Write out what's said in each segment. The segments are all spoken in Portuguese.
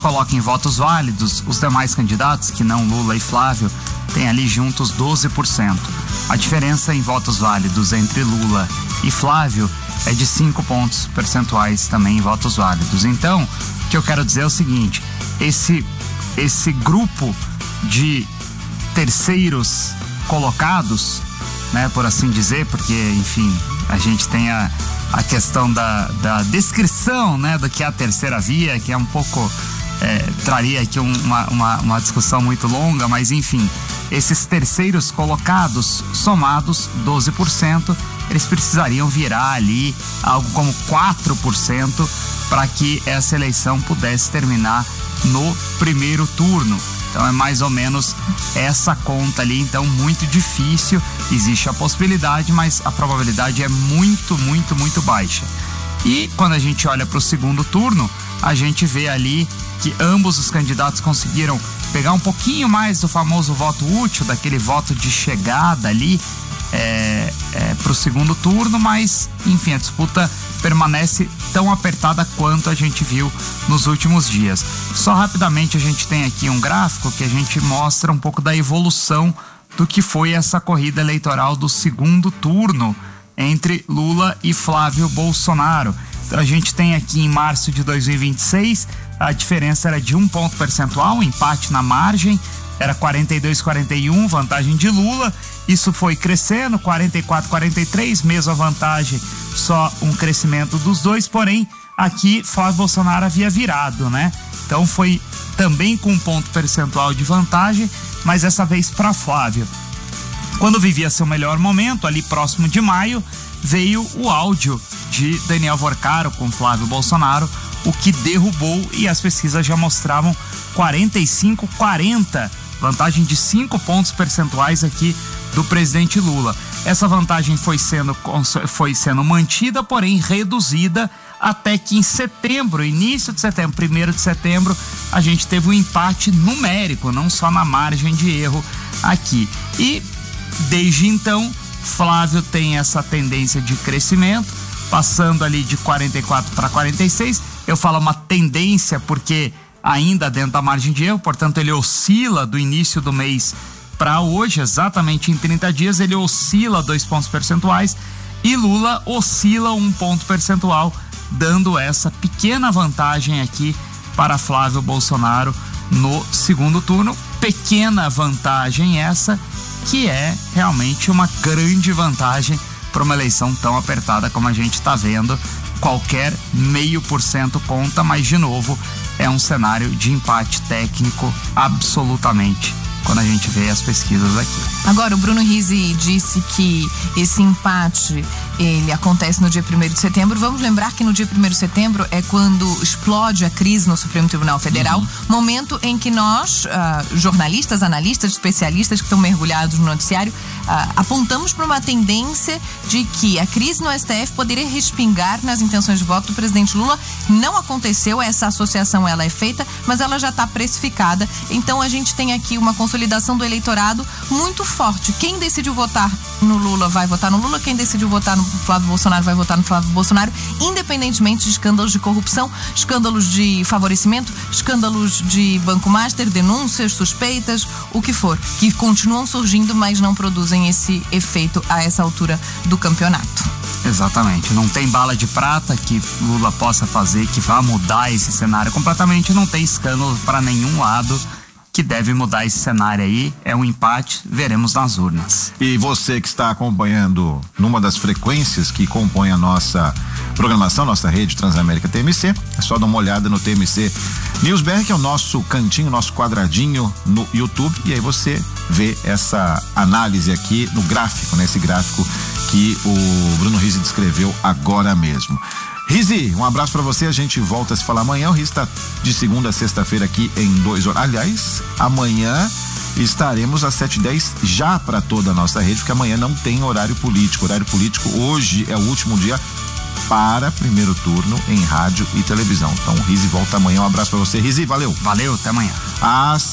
coloca em votos válidos, os demais candidatos, que não Lula e Flávio, tem ali juntos 12%. A diferença em votos válidos entre Lula e Flávio é de 5 pontos percentuais também em votos válidos. Então, o que eu quero dizer é o seguinte: esse grupo de terceiros colocados, né, por assim dizer, porque, enfim, a gente tem a questão da descrição, né, do que é a terceira via, que é um pouco, traria aqui uma discussão muito longa, mas enfim, esses terceiros colocados, somados 12%, eles precisariam virar ali algo como 4% para que essa eleição pudesse terminar no primeiro turno. Então é mais ou menos essa conta ali, então muito difícil. Existe a possibilidade, mas a probabilidade é muito, muito, muito baixa. E quando a gente olha para o segundo turno, a gente vê ali que ambos os candidatos conseguiram pegar um pouquinho mais do famoso voto útil, daquele voto de chegada ali para o segundo turno, mas enfim, a disputa permanece tão apertada quanto a gente viu nos últimos dias. Só rapidamente, a gente tem aqui um gráfico que a gente mostra um pouco da evolução do que foi essa corrida eleitoral do segundo turno entre Lula e Flávio Bolsonaro. Então a gente tem aqui em março de 2026, a diferença era de 1 ponto percentual, um empate na margem, era 42-41, vantagem de Lula. Isso foi crescendo, 44-43, mesma vantagem, só um crescimento dos dois, porém aqui Flávio Bolsonaro havia virado, né? Então foi também com 1 ponto percentual de vantagem, mas dessa vez para Flávio. Quando vivia seu melhor momento, ali próximo de maio, veio o áudio de Daniel Vorcaro com Flávio Bolsonaro, o que derrubou, e as pesquisas já mostravam 45-40, vantagem de 5 pontos percentuais aqui do presidente Lula. Essa vantagem foi sendo mantida, porém reduzida, até que em setembro, início de setembro, 1º de setembro, a gente teve um empate numérico, não só na margem de erro aqui. E desde então, Flávio tem essa tendência de crescimento, passando ali de 44 para 46. Eu falo uma tendência porque ainda dentro da margem de erro, portanto ele oscila do início do mês para hoje, exatamente em 30 dias, ele oscila 2 pontos percentuais e Lula oscila 1 ponto percentual, dando essa pequena vantagem aqui para Flávio Bolsonaro no segundo turno. Pequena vantagem essa, que é realmente uma grande vantagem para uma eleição tão apertada como a gente está vendo. Qualquer 0,5% conta, mas de novo é um cenário de empate técnico absolutamente, quando a gente vê as pesquisas aqui. Agora, o Bruno Rizzi disse que esse empate, ele acontece no dia 1º de setembro. Vamos lembrar que no dia 1º de setembro é quando explode a crise no Supremo Tribunal Federal, momento em que nós, jornalistas, analistas, especialistas que estão mergulhados no noticiário, apontamos para uma tendência de que a crise no STF poderia respingar nas intenções de voto do presidente Lula. Não aconteceu, essa associação ela é feita, mas ela já está precificada. Então a gente tem aqui uma consolidação do eleitorado muito forte. Quem decidiu votar no Lula vai votar no Lula, quem decidiu votar no Flávio Bolsonaro vai votar no Flávio Bolsonaro, independentemente de escândalos de corrupção, escândalos de favorecimento, escândalos de Banco Master, denúncias, suspeitas, o que for, que continuam surgindo, mas não produzem esse efeito a essa altura do campeonato. Exatamente, não tem bala de prata que Lula possa fazer que vá mudar esse cenário completamente, não tem escândalo para nenhum lado que deve mudar esse cenário aí. É um empate, veremos nas urnas. E você que está acompanhando numa das frequências que compõe a nossa programação, nossa rede Transamérica TMC, é só dar uma olhada no TMC NewsBR, que é o nosso cantinho, nosso quadradinho no YouTube, e aí você vê essa análise aqui no gráfico, né? Esse gráfico que o Bruno Rizzi descreveu agora mesmo. Rizzi, um abraço pra você, a gente volta a se falar amanhã. O Rizzi tá de segunda a sexta-feira aqui em 2 horas. Aliás, amanhã estaremos às 7h10 já para toda a nossa rede, porque amanhã não tem horário político. Horário político hoje é o último dia para primeiro turno em rádio e televisão. Então o Rizzi volta amanhã. Um abraço pra você, Rizzi, valeu. Valeu, até amanhã. Às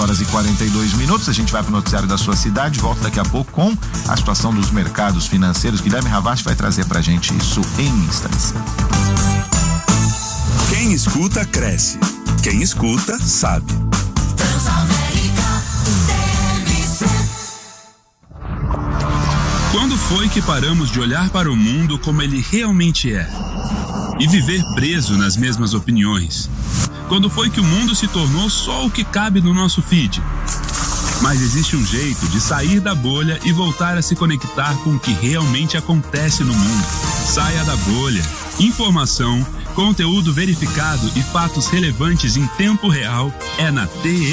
7h42, a gente vai pro noticiário da sua cidade, volta daqui a pouco com a situação dos mercados financeiros. Guilherme Ravach vai trazer pra gente isso em instantes. Quem escuta, cresce. Quem escuta, sabe. Quando foi que paramos de olhar para o mundo como ele realmente é? E viver preso nas mesmas opiniões? Quando foi que o mundo se tornou só o que cabe no nosso feed? Mas existe um jeito de sair da bolha e voltar a se conectar com o que realmente acontece no mundo. Saia da bolha. Informação, conteúdo verificado e fatos relevantes em tempo real é na TM.